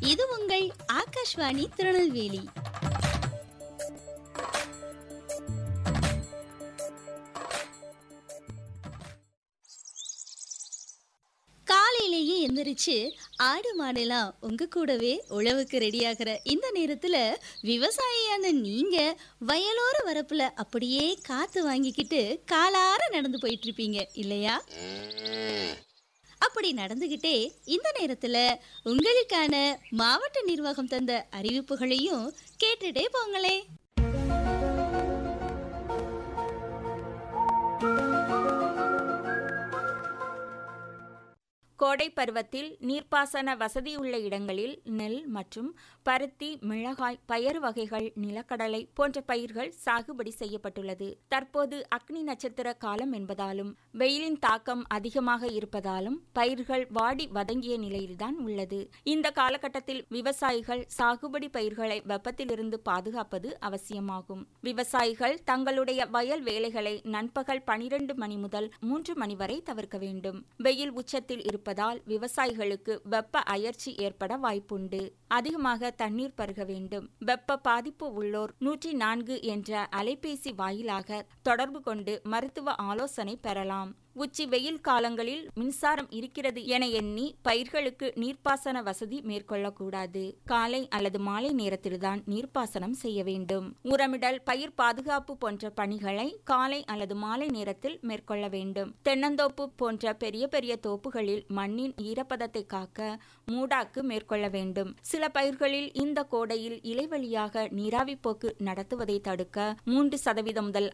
இது உங்கள் ஆகாஷ்வாணி திருநெல்வேலி. காலையிலேயே எந்திரிச்சு ஆடு மாடெல்லாம் உங்க கூடவே உழவுக்கு ரெடியாகிற இந்த நேரத்துல விவசாயியான நீங்க வயலோர வரப்புல அப்படியே காத்து வாங்கிக்கிட்டு காலார நடந்து போயிட்டு இருப்பீங்க இல்லையா? அப்படி நடந்துகிட்டே இந்த நேரத்துல உங்களுக்கான மாவட்ட நிர்வாகம் தந்த அறிவிப்புகளையும் கேட்டுட்டே போங்களே. கோடை பருவத்தில் நீர்ப்பாசன வசதியுள்ள இடங்களில் நெல் மற்றும் பருத்தி, மிளகாய், பயறு வகைகள், நிலக்கடலை போன்ற பயிர்கள் சாகுபடி செய்யப்பட்டுள்ளது. தற்போது அக்னி நட்சத்திர காலம் என்பதாலும் வெயிலின் தாக்கம் அதிகமாக இருப்பதாலும் பயிர்கள் வாடி வதங்கிய நிலையில்தான் உள்ளது. இந்த காலகட்டத்தில் விவசாயிகள் சாகுபடி பயிர்களை வெப்பத்திலிருந்து பாதுகாப்பது அவசியமாகும். விவசாயிகள் தங்களுடைய வயல் வேலைகளை நண்பகல் 12 மணி முதல் 3 மணி வரை தவிர்க்க வேண்டும். வெயில் உச்சத்தில் இருப்பதால் விவசாயிகளுக்கு வெப்ப அயற்சி ஏற்பட வாய்ப்புண்டு. அதிகமாக தண்ணீர் பருக வேண்டும். வெப்ப பாதிப்பு உள்ளோர் 104 என்ற அலைபேசி வாயிலாக தொடர்பு கொண்டு மருத்துவ ஆலோசனை பெறலாம். உச்சி வெயில் காலங்களில் மின்சாரம் இருக்கிறது என எண்ணி பயிர்களுக்கு நீர்ப்பாசன வசதி மேற்கொள்ளக்கூடாது. காலை அல்லது மாலை நேரத்தில்தான் நீர்ப்பாசனம் செய்ய வேண்டும். உரமிடல், பயிர் பாதுகாப்பு போன்ற பணிகளை காலை அல்லது மாலை நேரத்தில் மேற்கொள்ள வேண்டும். தென்னந்தோப்பு போன்ற பெரிய பெரிய தோப்புகளில் மண்ணின் ஈரப்பதத்தை காக்க மூடாக்கு மேற்கொள்ள வேண்டும். சில பயிர்களில் இந்த கோடையில் இலை வழியாக நீராவி போக்கு நடத்துவதை தடுக்க 3% முதல்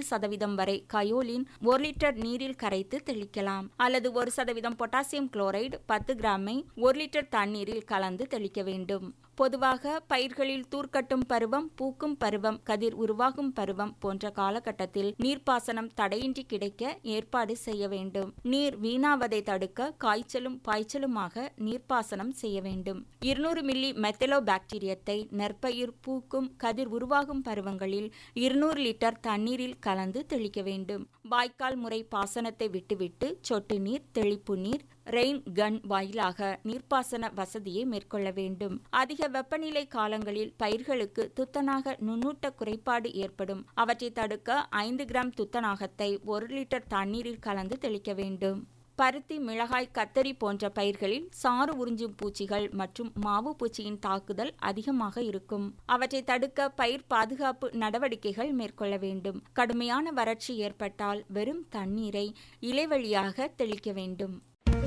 5% வரை கயோலின் 1 லிட்டர் நீரில் கரைத்து தெளிக்கலாம். அல்லது 1% பொட்டாசியம் குளோரைடு 10 கிராமை 1 லிட்டர் தண்ணீரில் கலந்து தெளிக்க வேண்டும். பொதுவாக பயிர்களில் தூர்க்கட்டும் பருவம், பூக்கும் பருவம், கதிர் உருவாகும் பருவம் போன்ற காலகட்டத்தில் நீர்ப்பாசனம் தடையின்றி கிடைக்க ஏற்பாடு செய்ய வேண்டும். நீர் வீணாவதை தடுக்க காய்ச்சலும் பாய்ச்சலுமாக நீர்ப்பாசனம் செய்ய வேண்டும். 200 மில்லி மெத்தலோ பாக்டீரியத்தை நெற்பயிர் பூக்கும் கதிர் உருவாகும் பருவங்களில் 200 லிட்டர் தண்ணீரில் கலந்து தெளிக்க வேண்டும். வாய்க்கால் முறை பாசனத்தை விட்டுவிட்டு சொட்டு நீர், தெளிப்பு நீர், ரெயின் கன் வாயிலாக நீர்ப்பாசன வசதியை மேற்கொள்ள வேண்டும். அதிக வெப்பநிலை காலங்களில் பயிர்களுக்கு துத்தநாக நுண்ணூட்ட குறைபாடு ஏற்படும். அவற்றை தடுக்க 5 கிராம் துத்தநாகத்தை 1 லிட்டர் தண்ணீரில் கலந்து தெளிக்க வேண்டும். பருத்தி, மிளகாய், கத்தரி போன்ற பயிர்களில் சாறு உறிஞ்சும் பூச்சிகள் மற்றும் மாவு பூச்சியின் தாக்குதல் அதிகமாக இருக்கும். அவற்றை தடுக்க பயிர் பாதுகாப்பு நடவடிக்கைகள் மேற்கொள்ள வேண்டும். கடுமையான வறட்சி ஏற்பட்டால் வெறும் தண்ணீரை இலை வழியாக தெளிக்க வேண்டும்.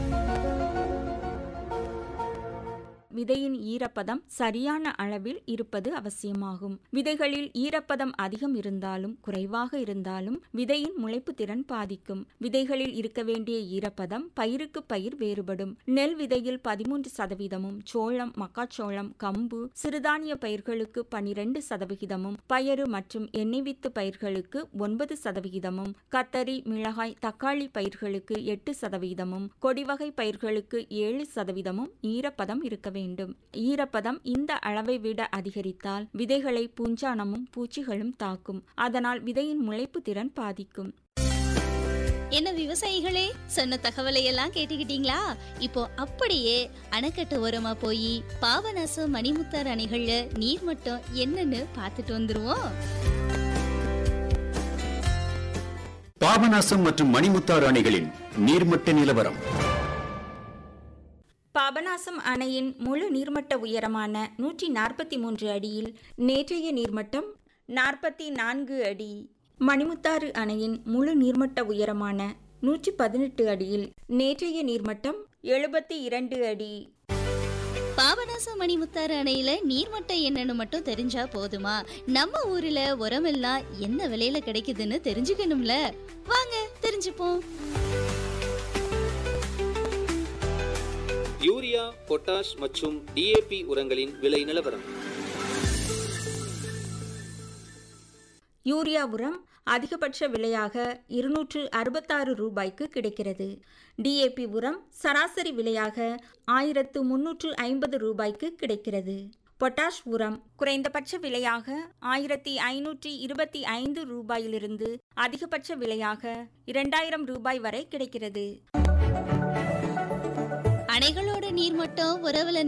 விதையின் ஈரப்பதம் சரியான அளவில் இருப்பது அவசியமாகும். விதைகளில் ஈரப்பதம் அதிகம் இருந்தாலும் குறைவாக இருந்தாலும் விதையின் முளைப்பு திறன் பாதிக்கும். விதைகளில் இருக்க வேண்டிய ஈரப்பதம் பயிருக்கு பயிர் வேறுபடும். நெல் விதையில் 13%, சோளம், மக்காச்சோளம், கம்பு, சிறுதானிய பயிர்களுக்கு 12%, பயறு மற்றும் எண்ணெய் வித்து பயிர்களுக்கு 9%, கத்தரி, மிளகாய், தக்காளி பயிர்களுக்கு 8%, கொடிவகை பயிர்களுக்கு 7% ஈரப்பதம் இருக்க வேண்டும். ஈரப்பதம் இந்த அளவை விட அதிகரித்தால் விதைகளை பூஞ்சானமும் பூச்சிகளும் தாக்கும். அதனால் விதையின் முளைப்பு திறன் பாதிக்கும். என்ன விவசாயிகளே, சொன்ன தகவலை எல்லாம் கேட்டுக்கிட்டீங்களா? இப்போ அப்படியே அணைக்கட்டு ஓரமா போய் பாபநாசம், மணிமுத்தாறு அணைகள்ல நீர்மட்டம் என்னன்னு பார்த்துட்டு வந்துருவோம். பாபநாசம் மற்றும் மணிமுத்தாறு அணைகளின் நீர்மட்ட நிலவரம். பாபநாசம் அணையின் முழு நீர்மட்ட உயரமான 143 அடியில் நேற்றைய நீர்மட்டம் 44 அடி. மணிமுத்தாறு அணையின் முழு நீர்மட்ட உயரமான 118 அடியில் நேற்றைய நீர்மட்டம் 72 அடி. பாபநாசம், மணிமுத்தாறு அணையில நீர்மட்டம் என்னன்னு மட்டும் தெரிஞ்சா போதுமா? நம்ம ஊர்ல உரமெல்லாம் என்ன விலையில கிடைக்குதுன்னு தெரிஞ்சுக்கணும்ல. வாங்க தெரிஞ்சுப்போம். யூரியா, பொட்டாஷ் மற்றும் டிஏபி உரங்களின் விலை நிலவரம். யூரியா உரம் அதிகபட்ச விலையாக 266 ரூபாய்க்கு கிடைக்கிறது. டிஏபி உரம் சராசரி விலையாக 1350 ரூபாய்க்கு கிடைக்கிறது. பொட்டாஷ் உரம் குறைந்தபட்ச விலையாக 1525 ரூபாயிலிருந்து அதிகபட்ச விலையாக 2000 ரூபாய் வரை கிடைக்கிறது. அணைகளோட நீர்மட்டம் உறவுல